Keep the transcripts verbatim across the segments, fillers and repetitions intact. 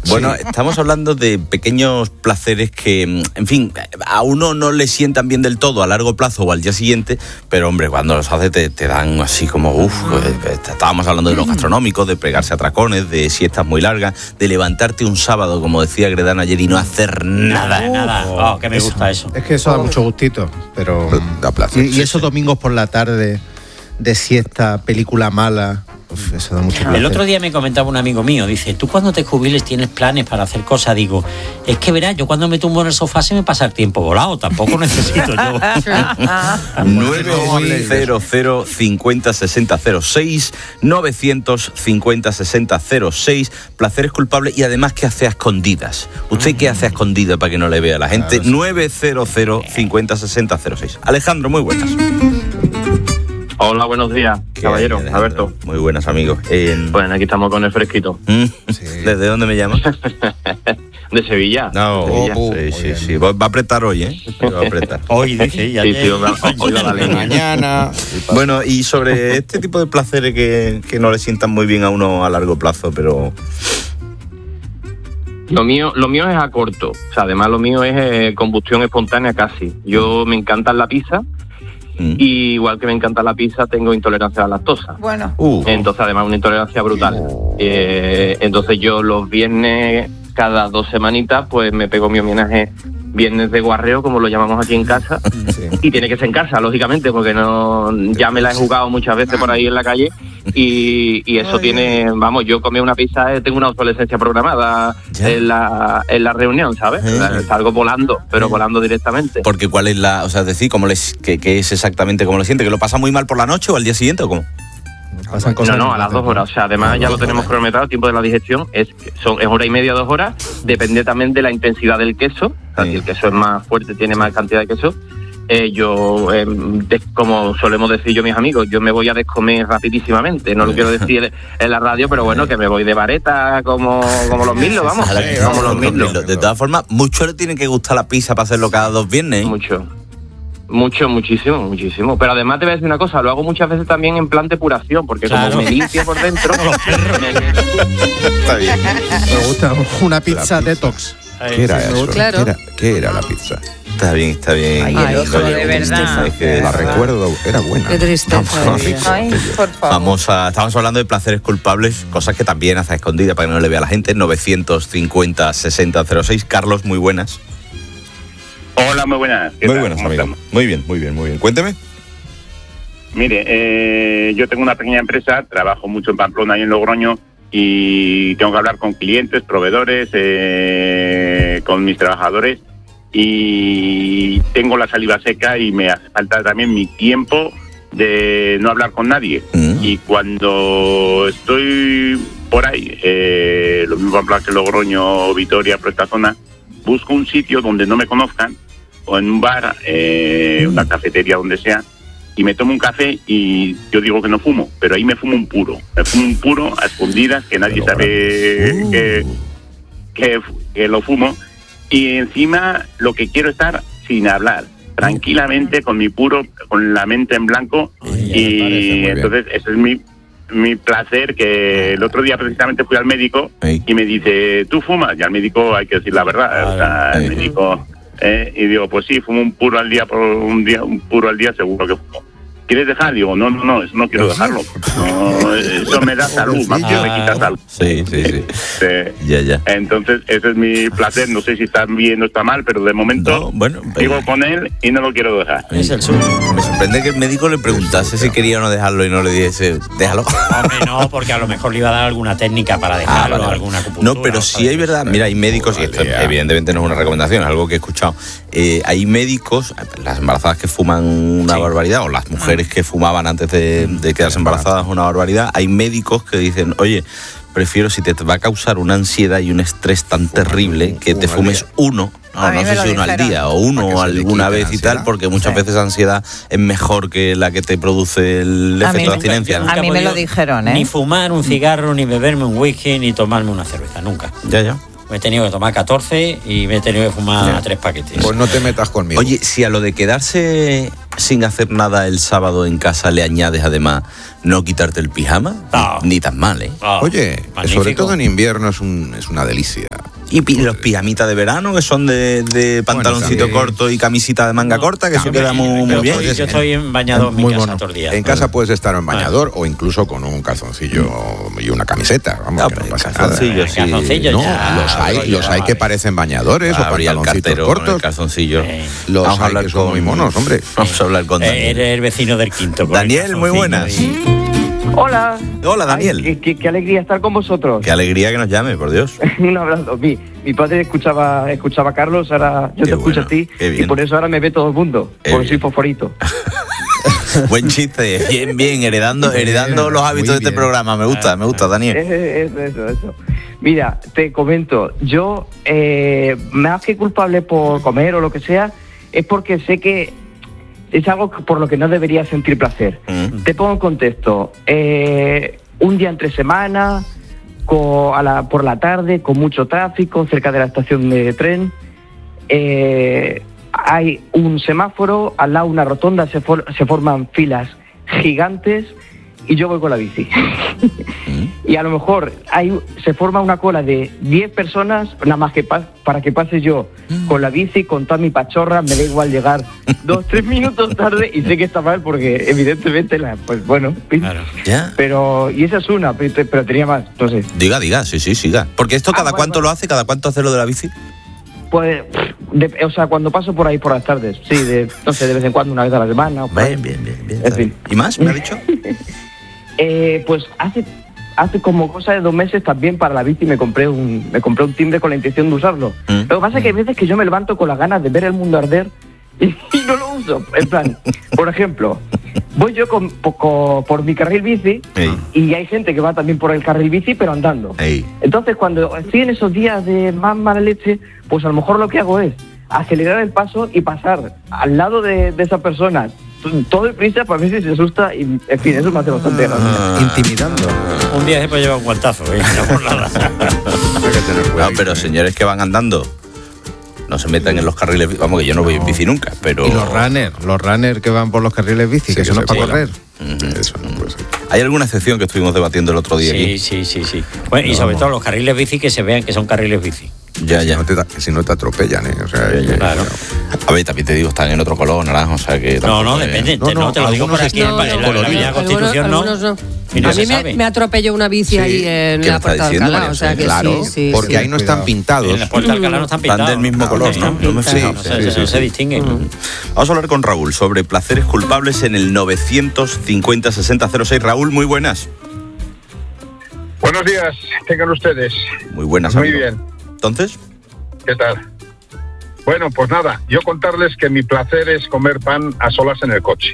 Bueno, estamos hablando de pequeños placeres que, en fin, a uno no le sientan bien del todo a largo plazo o al día siguiente, pero hombre, cuando los hace te, te dan así como, uff, estábamos hablando de los gastronómicos, de pegarse a tracones, de siestas muy largas, de levantarte un sábado, como decía Gredana ayer, y no hacer nada. Nada, nada. Oh, que me eso, gusta eso. Es que eso da mucho gustito, pero... Da placer. Y, y sí, esos sí. domingos por la tarde de siesta, película mala, uf, eso da mucho placer. El otro día me comentaba un amigo mío, dice, tú cuando te jubiles tienes planes para hacer cosas. Digo, es que verás, yo cuando me tumbo en el sofá se me pasa el tiempo volado, tampoco necesito yo. nueve cero cero cincuenta sesenta cero seis novecientos cincuenta sesenta cero seis. Placeres culpables y además ¿qué hace a escondidas? ¿Usted qué hace a escondidas para que no le vea la gente? Claro, sí. nueve cero cero cincuenta sesenta cero seis. Alejandro, muy buenas. Hola, buenos días, caballero, hay, Alberto. Muy buenas, amigos. Eh, Bueno, aquí estamos con el fresquito. sí. ¿Desde dónde me llamas? De Sevilla. No, de Sevilla. oh, sí, sí, sí. Va a apretar hoy, ¿eh? Va a apretar. Hoy, dice, ya Sí, sí, hoy va- hoy va la leña. Mañana. Bueno, y sobre este tipo de placeres que, que no le sientan muy bien a uno a largo plazo, pero... Lo mío, lo mío es a corto. O sea, además lo mío es eh, combustión espontánea casi. Yo me encanta la pizza. Mm. Y igual que me encanta la pizza, tengo intolerancia a la lactosa. Bueno. Uh, Entonces, además, una intolerancia brutal. Eh, entonces, yo los viernes, cada dos semanitas, pues me pego mi homenaje viernes de guarreo, como lo llamamos aquí en casa. Sí. Y tiene que ser en casa, lógicamente, porque no ya me la he jugado muchas veces por ahí en la calle. Y, y eso Ay, tiene, vamos, yo comí una pizza, eh, tengo una obsolescencia programada Ya. en la, en la reunión, ¿sabes? Eh. Salgo volando, pero volando directamente. porque cuál es la... O sea, es decir, ¿cómo les, qué, qué es exactamente cómo lo siente? ¿Que lo pasa muy mal por la noche o al día siguiente o cómo? Pasan cosas No, no, a las dos horas. O sea, además ya lo tenemos cronometrado, el tiempo de la digestión es son es hora y media, dos horas. Depende también de la intensidad del queso. O sea, Sí. si el queso es más fuerte, tiene más cantidad de queso. Eh, yo, eh, des- como solemos decir yo mis amigos, yo me voy a descomer rapidísimamente. No lo quiero decir en la radio, pero bueno, que me voy de vareta como, como los milos, vamos. A la- Sí, como los milos. De todas formas, mucho le tiene que gustar la pizza para hacerlo cada dos viernes, ¿eh? Mucho. Mucho, muchísimo, muchísimo. Pero además te voy a decir una cosa, lo hago muchas veces también en plan depuración, porque Claro. como me limpio por dentro... me- Está bien. Me gusta una pizza detox. ¿Qué era eso? Claro. ¿Qué era, qué era la pizza? Está bien, está bien. Ay, el ojo, Oye, de qué verdad. tristeza, es que- La recuerdo, era buena. Qué tristeza. Vamos, de vida. Ay, por favor. Vamos a, estamos hablando de placeres culpables, cosas que también hace a escondida para que no le vea la gente. novecientos cincuenta sesenta cero seis. Carlos, muy buenas. Hola, muy buenas. ¿Qué Muy tal? buenas, ¿Cómo amigo. estamos? Muy bien, muy bien, muy bien. Cuénteme. Mire, eh, yo tengo una pequeña empresa, trabajo mucho en Pamplona y en Logroño y tengo que hablar con clientes, proveedores, eh, con mis trabajadores y tengo la saliva seca y me hace falta también mi tiempo de no hablar con nadie. Mm. Y cuando estoy por ahí, eh, lo mismo Pamplona que Logroño, Vitoria, por esta zona, busco un sitio donde no me conozcan o en un bar, eh, una cafetería, donde sea, y me tomo un café y yo digo que no fumo, pero ahí me fumo un puro, me fumo un puro a escondidas que nadie Pero sabe uh. que, que, que lo fumo, y encima lo que quiero es estar sin hablar, tranquilamente con mi puro, con la mente en blanco. Ay, ya me parece Y muy bien. entonces ese es mi mi placer, que el otro día precisamente fui al médico Ey. y me dice, ¿tú fumas? Y al médico hay que decir la verdad. O sea, el Ey. médico, eh, y digo, pues sí, fumo un puro al día, por un día, un puro al día seguro que fumo. ¿Quieres dejar? Digo, no, no, no, eso no quiero dejarlo. No, eso me da salud, más que me quita salud. Sí, sí, sí. Eh, Ya, ya. Entonces, ese es mi placer. No sé si está bien o está mal, pero de momento No, bueno, sigo con él y no lo quiero dejar. Es el suyo. Me sorprende que el médico le preguntase si quería o no dejarlo y no le dijese, déjalo. Hombre, no, porque a lo mejor le iba a dar alguna técnica para dejarlo, Ah, vale. alguna acupuntura. No, pero o sí sea, hay verdad. Mira, hay médicos, y esto Vale, evidentemente no es una recomendación, es algo que he escuchado. Eh, hay médicos, las embarazadas que fuman una Sí. barbaridad, o las mujeres que fumaban antes de, de quedarse embarazadas una barbaridad. Hay médicos que dicen, oye, prefiero si te va a causar una ansiedad y un estrés tan terrible que te uno al fumes día. uno. A No, mí no me sé lo si uno al dijeron. día o Para que uno se le alguna quite vez la y tal, ansiedad. porque muchas Sí. veces la ansiedad es mejor que la que te produce el A mí efecto de me- abstinencia, ¿no? a mí me lo dijeron, ¿eh? Ni fumar un cigarro, ni beberme un whisky, ni tomarme una cerveza, nunca. Ya, ya. Me he tenido que tomar catorce y me he tenido que fumar Ya. tres paquetes. Pues no te metas conmigo. Oye, si a lo de quedarse sin hacer nada el sábado en casa le añades además no quitarte el pijama, No. ni tan mal, ¿eh? Ah, Oye, magnífico. sobre todo en invierno es, un, es una delicia. Y pi- los pijamitas de verano, que son de, de pantaloncito también. corto y camisita de manga No, corta, que eso también, queda muy, yo muy bien. estoy- Yo estoy en bañado en mi Muy casa bueno. todos los días. En casa puedes estar en bañador o incluso con un calzoncillo y una camiseta. Vamos, No, que no pero pasa calzoncillo, nada. sí. Calzoncillo No, ya, los hay, rollo, los hay vale. que parecen bañadores o Abría el pantaloncitos cartero con el cortos. calzoncillo. Eh. Los Vamos a hay hablar que son con- muy monos, hombre. Vamos a hablar con Eh, Daniel. Eres el vecino del quinto. con el Daniel, muy calzoncillo buenas. y- Hola. Hola, Daniel. Ay, qué, qué- qué alegría estar con vosotros. Qué alegría que nos llame, por Dios. Un abrazo. Mi, mi padre escuchaba escuchaba a Carlos, ahora yo Qué te escucho bueno, a ti qué y bien. por eso ahora me ve todo el mundo, Qué porque soy bien. fosforito. Buen chiste, bien, bien, heredando, Bien, heredando los hábitos muy de este bien. programa. Me gusta, me gusta, Daniel. Eh, Eso, eso, eso. Mira, te comento, yo eh, más que culpable por comer o lo que sea, es porque sé que es algo que- por lo que no debería sentir placer. Mm. Te pongo en contexto. Eh, un día entre semana, co- a la- por la tarde, con mucho tráfico, cerca de la estación de tren. Eh, hay un semáforo, al lado una rotonda, se, for- se forman filas gigantes y yo voy con la bici. Y a lo mejor hay, se forma una cola de diez personas, nada más que pa- para que pase yo con la bici, con toda mi pachorra, me da igual llegar dos, tres minutos tarde y sé que está mal porque evidentemente, la, pues bueno, pin. Claro. ¿Ya? Pero, y esa es una, pero, pero tenía más, entonces, Diga, diga, sí, sí, siga. Porque esto Ah, cada vale, cuánto vale. lo hace, cada cuánto hace lo de la bici. pues, de- o sea, cuando paso por ahí por las tardes, sí, de, no sé, de vez en cuando, una vez a la semana. o por ahí. Bien, bien, bien, bien. En fin. ¿Y más, me ha dicho? Eh, pues hace hace como cosa de dos meses también para la bici me compré un me compré un timbre con la intención de usarlo. Mm. Lo que pasa es que hay veces que yo me levanto con las ganas de ver el mundo arder y, y no lo uso. En plan, por ejemplo, voy yo con, poco, por mi carril bici Ey. y hay gente que va también por el carril bici pero andando. Ey. Entonces cuando estoy en esos días de más mala leche, pues a lo mejor lo que hago es acelerar el paso y pasar al lado de, de esa persona todo deprisa para ver si se asusta y en fin, eso me hace bastante gracia. Ah. Intimidando. Un día se puede llevar un guantazo, ¿eh? No por nada. Hay que tener No, cuidado. pero señores que van andando, no se metan en los carriles. bi- Vamos, que yo no voy en bici nunca, pero. Y los runners, los runners que van por los carriles bici, Sí, que que eso no se es para vuelan. correr. Eso no puede ser. Hay alguna excepción que estuvimos debatiendo el otro día Sí, aquí. sí, sí, sí. Bueno, y sobre todo los carriles bici que se vean que son carriles bici. Ya, Si ya. no te, si no te atropellan, ¿eh? O sea, Ya, ya, que- claro. A ver, también te digo, están en otro color, naranja, o sea que. No, tampoco no, es- depende. No, te, no, no, te lo digo por algunos aquí en, No, pa- no, en la, en la Avenida algunos- Constitución, ¿no? algunos no. Y no A se mí me, sabe. me atropelló una bici Sí. ahí en ¿Qué me la está Puerta de diciendo, Alcalá, María o sea que claro, sí, sí. porque sí. ahí no están Cuidado. pintados. En la puerta de Alcalá no están Están pintados. del mismo color, ¿no? Están No me he pintados, fijado. no se- Sí, no sí, se sí. distinguen. Vamos a hablar con Raúl sobre placeres culpables en el novecientos cincuenta sesenta cero seis. Raúl, muy buenas. Buenos días, tengan ustedes. Muy buenas, Muy amigo. bien. Entonces, ¿Qué tal? Bueno, pues nada, yo contarles que mi placer es comer pan a solas en el coche.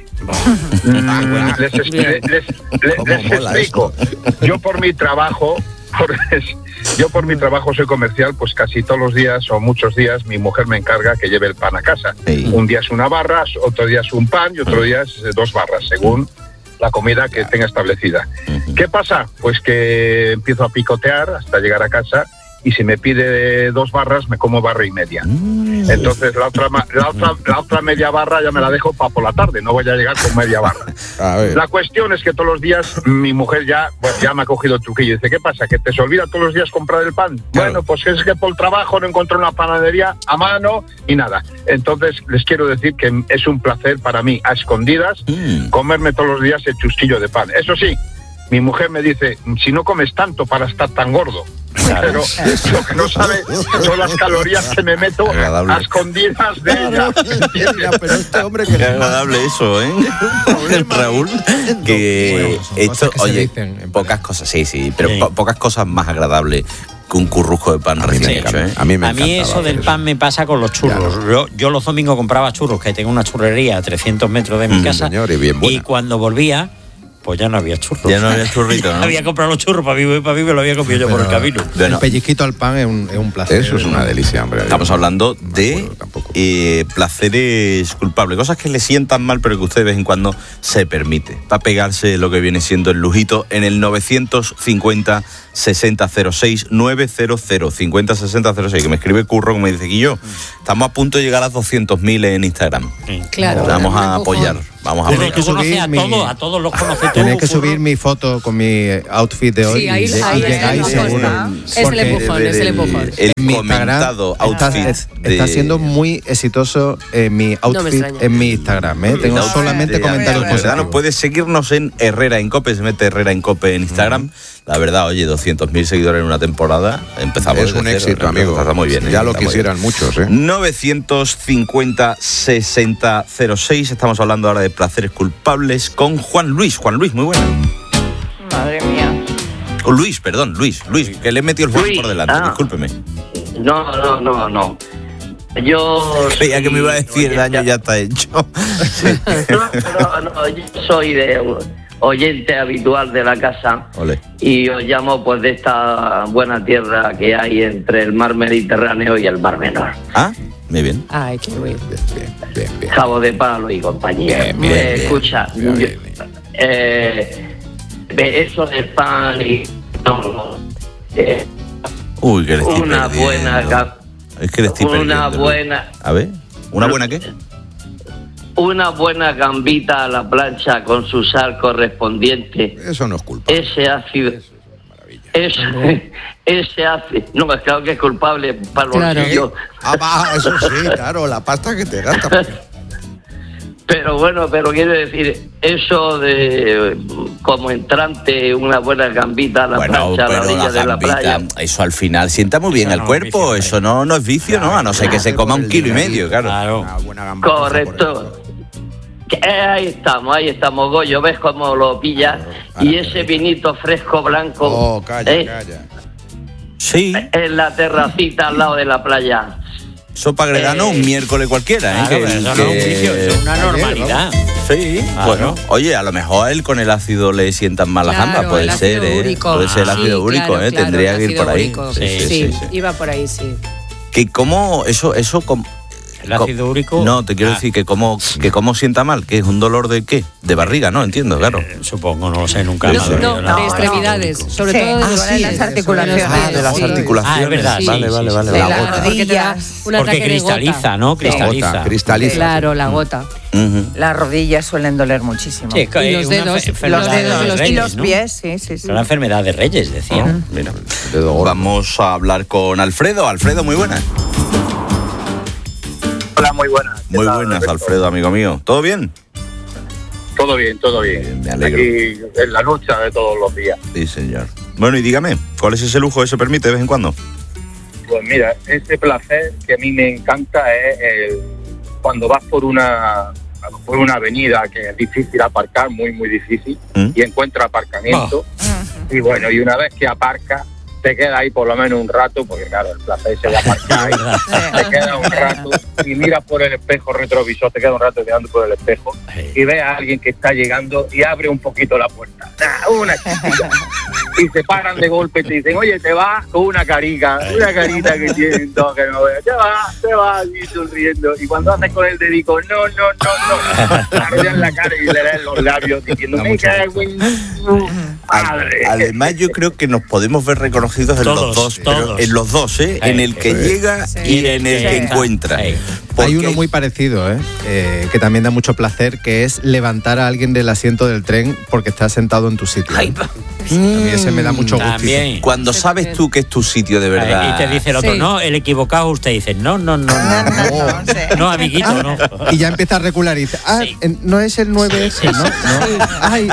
Mm, les expli- Bien. les- le- ¿Cómo les mola explico. Yo por mi trabajo, por- yo por mi trabajo soy comercial, pues casi todos los días o muchos días mi mujer me encarga que lleve el pan a casa. Sí. Un día es una barra, otro día es un pan y otro día es eh, dos barras, según la comida que tenga establecida. ¿Qué pasa? Pues que empiezo a picotear hasta llegar a casa y si me pide dos barras me como barra y media. Entonces la otra, ma- la otra, la otra media barra ya me la dejo para por la tarde, no voy a llegar con media barra. A ver. La cuestión es que todos los días mi mujer ya, pues, ya me ha cogido el truquillo. Dice, ¿qué pasa? ¿Que te se olvida todos los días comprar el pan? Claro. Bueno, pues es que por el trabajo no encontré una panadería a mano y nada. Entonces les quiero decir que es un placer para mí, a escondidas, Mm. comerme todos los días el chusquillo de pan. Eso sí, mi mujer me dice, si no comes tanto para estar tan gordo. Pero lo que no sabe son las calorías que me meto Agradable. a escondidas de ella. Mira, pero este hombre que Qué agradable eso, ¿eh? Raúl, que Bueno, son esto, cosas que se oye, dicen, en pocas cosas, sí, sí, pero Sí. po- pocas cosas más agradables que un currujo de pan A mí recién me hecho, encanta. ¿eh? A mí me A mí encantaba eso hacer del pan me pasa con los churros. Yo, yo los domingos compraba churros, que tengo una churrería a trescientos metros de mi Mm, casa. señor, y bien buena. y cuando volvía, pues ya no había churros. Ya no había churrito, ¿no? Había comprado los churros para mí, para mí me lo había comido yo por el Pero camino. Bueno. El pellizquito al pan es un, es un placer. Eso es una delicia, hombre. Estamos hablando No me de acuerdo tampoco. eh, placeres culpables, cosas que le sientan mal, pero que usted de vez en cuando se permite, para pegarse lo que viene siendo el lujito en el novecientos cincuenta sesenta cero seis nueve cero cero cincuenta sesenta cero seis, que me escribe Curro, que me dice que yo estamos a punto de llegar a los doscientos mil en Instagram. Claro. Vamos a apoyar. Vamos a Tenéis apoyar. que conocer a mi- todos, a todos los conoces tú. Tenéis que Curro. subir mi foto con mi outfit de hoy Sí, ahí- y, de- ahí y está llegáis el seguro. empujón, ¿no? Es el Porque empujón, es el empujón. El en mi Instagram comentado está, outfit de- está siendo muy exitoso eh, mi me outfit extraña. en mi Instagram. ¿eh? Tengo outfit solamente de- comentarios de- ¿verdad? positivos. Puedes seguirnos en Herrera en Cope, se mete Herrera en Cope en Instagram. La verdad, oye, doscientos mil seguidores en una temporada. Empezamos Es desde un cero, éxito, ¿no? amigo. Está muy bien. ¿eh? Ya lo Está muy quisieran bien. muchos, ¿eh? novecientos cincuenta sesenta cero seis. Estamos hablando ahora de placeres culpables con Juan Luis. Juan Luis, muy buena. Madre mía. Oh, Luis, perdón, Luis. Luis, que le he metido el Juan Luis, por delante. ah. Discúlpeme. No, no, no, no. Yo. Creía que me iba a soy decir el daño oyente- ya está hecho. No, no, no, yo soy de oyente habitual de la casa Ole. y os llamo pues de esta buena tierra que hay entre el mar Mediterráneo y el mar Menor. Ah, muy bien. Ay, qué bien. Bien, bien, bien. Cabo de Palo y compañía. Bien, bien, Eh, bien. escucha, Bien, yo- bien, eh, de eso del pan y no, no, eh, Uy, que le estoy una perdiendo. buena ga- Es que le estoy una perdiendo. Luis. buena A ver, ¿una buena qué? una buena gambita a la plancha con su sal correspondiente. Eso no es culpa. Ese ácido, ese, ese ácido, no, es claro que es culpable para los Claro. bolsillos. Ah, va, eso sí, claro, la pasta que te gastas. Pero bueno, pero quiero decir, eso de como entrante, una buena gambita a la Bueno, plancha, a la pero orilla la de la gambita, playa. eso al final sienta muy bien Eso al no es cuerpo. vicio, Eso no, no es vicio, ¿no? A no ser que se coma un kilo y medio, claro. Claro. Una buena gambeta por Correcto. Que, eh, ahí estamos, ahí estamos, Goyo, ves cómo lo pillas. Ahora Y te ese dejo. vinito fresco blanco Oh, calla, eh, calla. Sí, en la terracita al lado de la playa. sopa gredano Eh, un miércoles cualquiera, ¿eh? Claro, Que pero el eso no es un que- vicio, eso es una normalidad. Sí, Claro. bueno, oye, a lo mejor a él con el ácido le sientan mal las Claro, gambas, puede el ser, ácido ¿eh? úrico. Puede ser el Ah, ácido sí, úrico, claro, ¿eh? claro, Tendría el que ir ácido por ahí. úrico. Sí, Sí, sí, sí. iba por ahí, sí. Que cómo, eso, eso, com- El ácido úrico. No, te quiero Ah, decir que cómo, que cómo sienta mal, que es un dolor de qué, de barriga, ¿no? Entiendo, claro. eh, Supongo, no lo sé, nunca No, me ha dolido no, nada. de extremidades, sobre Sí, todo de ah, los sí, pies, las articulaciones. de los Ah, de las pies, sí. articulaciones. Ah, es verdad, sí, Vale, sí, vale, sí, vale. sí. La De gota. las Porque te da rodillas. un Porque ataque de cristaliza, gota. ¿no? La Cristaliza. gota, cristaliza. Claro, la gota. Ujú. Las rodillas suelen doler muchísimo. Sí, es que Y es los una dedos, enfe- los enfermedad dedos, de los- y Reyes, los ¿no? pies, sí, sí, sí. Es una enfermedad de Reyes, decía. Ah, mira. Vamos a hablar con Alfredo. Alfredo, muy buenas. Hola, muy buenas. ¿Qué Muy tal, buenas, Alberto? Alfredo, amigo mío. ¿Todo bien? Todo bien, todo bien. Bien, me alegro. Aquí en la lucha de todos los días. Sí, señor. Bueno, y dígame, ¿cuál es ese lujo que se permite de vez en cuando? Pues mira, ese placer que a mí me encanta es el- cuando vas por una por una avenida que es difícil aparcar, muy, muy difícil, ¿Mm? y encuentras aparcamiento. Y bueno, y una vez que aparcas, te queda ahí por lo menos un rato, porque claro, el placer ese de aparcar, y te queda un rato y miras por el espejo retrovisor, te queda un rato mirando por el espejo y ves a alguien que está llegando y abre un poquito la puerta. Ah, una chiquita. Y se paran de golpe y te dicen, oye, te vas con una carica, una carita que tienen todos que no veas. Te vas, te vas, y sonriendo. Y cuando haces con el dedico, no, no, no, no, te arrollan la cara y le lees los labios diciendo, Da me mucho cago en tu madre. Además, yo creo que nos podemos ver reconocidos en Todos, los dos, pero todos. en los dos, ¿eh? Sí, En el que sí. llega Sí. y en el Sí. que encuentra. Sí. Porque Hay uno muy parecido, ¿eh? Eh, que también da mucho placer, que es levantar a alguien del asiento del tren porque está sentado en tu sitio. ¿eh? A mí ese me da mucho gusto. También. Cuando sabes tú que es tu sitio de verdad. Y te dice el otro, Sí. no, el equivocado, usted dice, no, no, no, No, no, no, no, no, sí. no, amiguito, no. Y ya empieza a recular y dice, ah, Sí. en- no es el nueve ese, ¿no? No. Ay,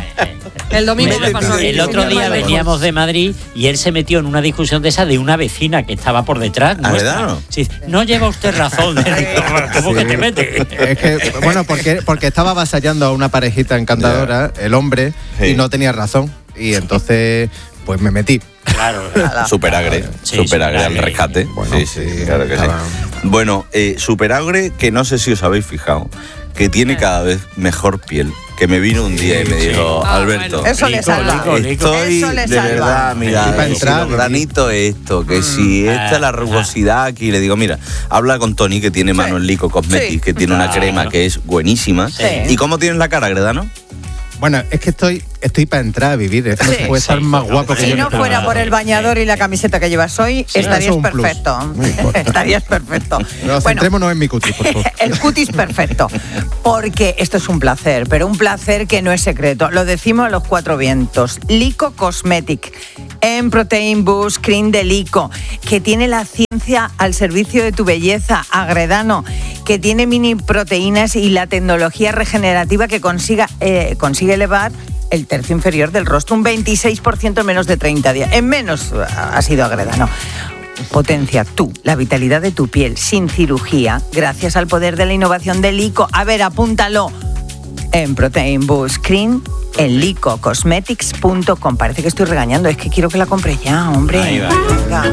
El domingo me pasó a mí. El otro sin ir día más lejos. veníamos de Madrid y él se metió en una discusión de esa de una vecina que estaba por detrás. ¿Ah, nuestra. verdad? Sí, no lleva usted razón. ¿Cómo que te mete? es que, bueno, porque, porque estaba avasallando a una parejita encantadora, el hombre, Sí. y no tenía razón. Y entonces, pues me metí. Claro. Super agre, Sí, super agre al superagre. rescate. Bueno, sí, sí, sí, claro que sí. estaba- Bueno, eh, super agre, que no sé si os habéis fijado, que tiene cada vez mejor piel. Que me vino un día y me Sí. dijo, Ah, Alberto, bueno. Eso le Lico, salva. lico, lico. estoy Eso le de salva. verdad, mira, Sí, para si entrar, los granitos esto, que si esta es la Ah, rugosidad aquí, le digo, mira, habla con Tony, que tiene mano en Lico Cosmetics, Sí. que tiene una Claro. crema que es buenísima. Sí. ¿Y cómo tienes la cara, Gredano? Bueno, es que estoy estoy para entrar a vivir. ¿eh? No Sí, puede estar sí, más no, guapo que Si yo. no en fuera este por el bañador y la camiseta que llevas hoy, Sí, eso estarías es un plus. perfecto. Muy importante. Estarías perfecto. No, Bueno, centrémonos en mi cutis, por favor. el cutis perfecto, porque esto es un placer, pero un placer que no es secreto. Lo decimos a los cuatro vientos. Lico Cosmetic, en Protein Boost Cream de Lico, que tiene la ciencia al servicio de tu belleza. Agredano, que tiene mini proteínas y la tecnología regenerativa que consiga, eh, consigue elevar el tercio inferior del rostro un veintiséis por ciento en menos de treinta días. En menos ha sido Agredano. Potencia tú la vitalidad de tu piel sin cirugía gracias al poder de la innovación de Lico. A ver, apúntalo en Protein Boost Cream en lico cosmetics punto com. Parece que estoy regañando, es que quiero que la compre ya, hombre. Ahí va. Venga.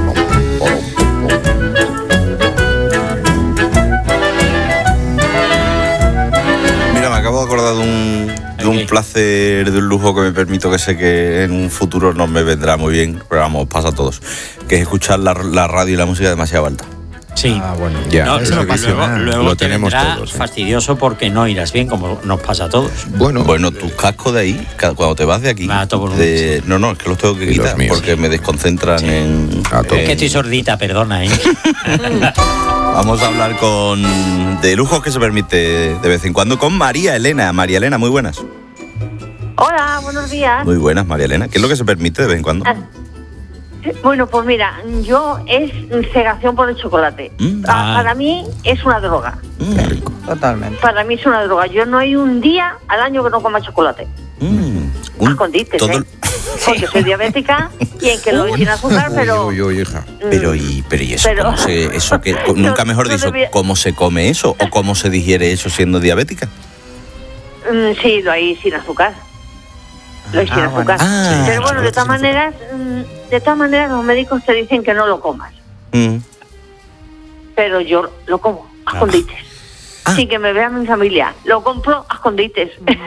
Mira, me acabo de acordar de un, de un Ok. placer, de un lujo que me permito, que sé que en un futuro no me vendrá muy bien, pero vamos, pasa a todos, que es escuchar la, la radio y la música demasiado alta. Sí. Ah, bueno. Ya, No, eso luego, es apasionante. luego, luego Lo te tenemos vendrá todos, sí. fastidioso porque no irás bien, como nos pasa a todos. Bueno, Bueno, tus cascos de ahí, ca- cuando te vas de aquí, Va a todo volumen, de- no, no, es que los tengo que Y los quitar míos. porque me desconcentran en, A todo. en- Es que estoy sordita, perdona, ¿eh? Vamos a hablar con de lujos que se permite de vez en cuando con María Elena. María Elena, muy buenas. Hola, buenos días. Muy buenas, María Elena. ¿Qué es lo que se permite de vez en cuando? Ah, Bueno, pues mira, yo es cegación por el chocolate. Mm. Pa- Ah. Para mí es una droga. Mm, Totalmente. Para mí es una droga. Yo no hay un día al año que no coma chocolate. mm, A escondites, todo ¿eh? el- Porque soy diabética y en que lo doy sin azúcar, pero... Uy, uy, uy, hija. mm, Pero y, pero ¿y eso Pero- cómo se, eso que, nunca No- mejor no dicho, debía- cómo se come eso o cómo se digiere eso siendo diabética? mm, sí, lo hay sin azúcar. Lo hay sin Ah, azúcar. bueno. Ah, pero bueno, de todas maneras, mm, de todas maneras los médicos te dicen que no lo comas. Mm. Pero yo lo como, a escondites. Ah. Sin que me vea mi familia. Lo compro a escondites.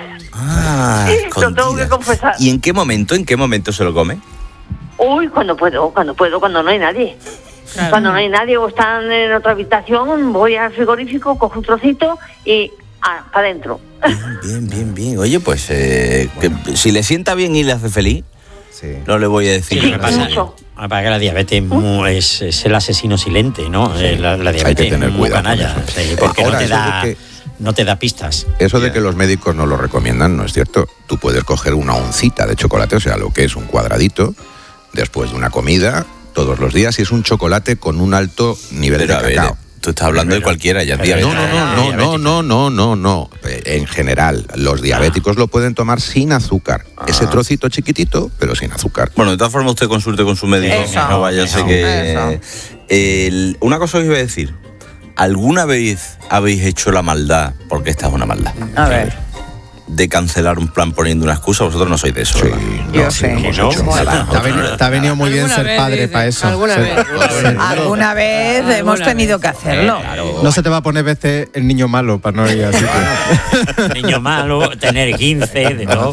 Ah, Lo tengo que escondidas. confesar. ¿Y en qué momento, en qué momento se lo come? Uy, cuando puedo, cuando puedo, cuando no hay nadie. Claro. Cuando no hay nadie o están en otra habitación, voy al frigorífico, cojo un trocito y ah, para adentro. Bien, bien, bien. Oye, pues eh, que si le sienta bien y le hace feliz, Sí. no le voy a decir Sí, nada. pasa? mucho. Ah, para que la diabetes mu- es, es el asesino silente, ¿no? Eh, La, la diabetes que tener es muy cuidado con canalla, eso. sí, porque Ahora, no, te eso de da, que- no te da pistas. Eso de que los médicos no lo recomiendan no es cierto. Tú puedes coger una oncita de chocolate, o sea, lo que es un cuadradito, después de una comida, todos los días, y es un chocolate con un alto nivel Pero a de ver, cacao. tú estás hablando de cualquiera, ya es Pero diabético. No, no, no, no, no, no, no, no, no. Eh, En general, los diabéticos lo pueden tomar sin azúcar. Ese trocito chiquitito, pero sin azúcar. Bueno, de todas formas usted consulte con su médico. Eso, no vaya a ser eso, que... eso. El- una cosa que os iba a decir. ¿Alguna vez habéis hecho la maldad, porque esta es una maldad, A ver. de cancelar un plan poniendo una excusa? Vosotros no sois de eso, Sí, ¿verdad? Yo no, sí. sí, lo hemos ¿No? hecho. Bueno. Te ha venido, te ha venido muy bien Alguna ser vez, padre dice, para eso. alguna Sí. vez. Alguna vez Alguna hemos vez. tenido que hacerlo. No se te va a poner veces el niño malo para no ir así. Niño malo, tener quince, de todo.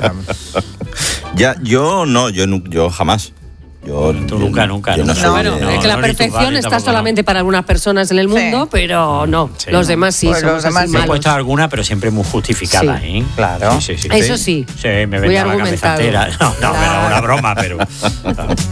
Ya, yo no, yo, nu- yo jamás. Yo, Tú yo- nunca, nunca, yo no nunca. soy Bueno, de- es que la no, ni tú, perfección vale, está tampoco, solamente para algunas personas en el mundo, Sí. pero no. Sí, los no. demás sí, Pues somos los demás así sí. Me he malos. puesto alguna, pero siempre muy justificada, Sí. ¿eh? Claro. Sí, sí, sí. Eso sí. Sí, me Muy vendrá la cabeza argumentado. entera. No, no, Claro. era una broma, pero...